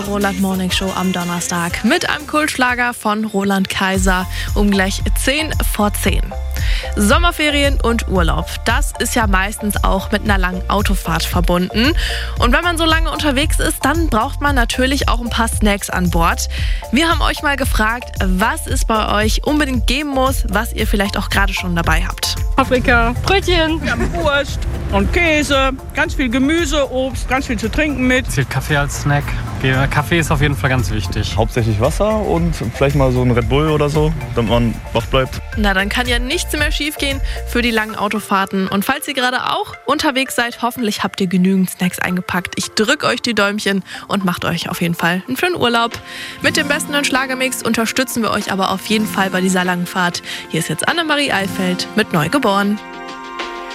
Roland Morning Show am Donnerstag mit einem Kultschlager von Roland Kaiser um gleich 10 vor 10. Sommerferien und Urlaub, das ist ja meistens auch mit einer langen Autofahrt verbunden. Und wenn man so lange unterwegs ist, dann braucht man natürlich auch ein paar Snacks an Bord. Wir haben euch mal gefragt, was es bei euch unbedingt geben muss, was ihr vielleicht auch gerade schon dabei habt. Paprika, Brötchen, Wir haben Wurst und Käse, ganz viel Gemüse, Obst, ganz viel zu trinken mit. Zählt Kaffee als Snack. Kaffee ist auf jeden Fall ganz wichtig. Hauptsächlich Wasser und vielleicht mal so ein Red Bull oder so, damit man wach bleibt. Na, dann kann ja nichts mehr schiefgehen für die langen Autofahrten. Und falls ihr gerade auch unterwegs seid, hoffentlich habt ihr genügend Snacks eingepackt. Ich drücke euch die Däumchen und macht euch auf jeden Fall einen schönen Urlaub. Mit dem besten Schlagermix unterstützen wir euch aber auf jeden Fall bei dieser langen Fahrt. Hier ist jetzt Annemarie Eifeld mit Neugeboren.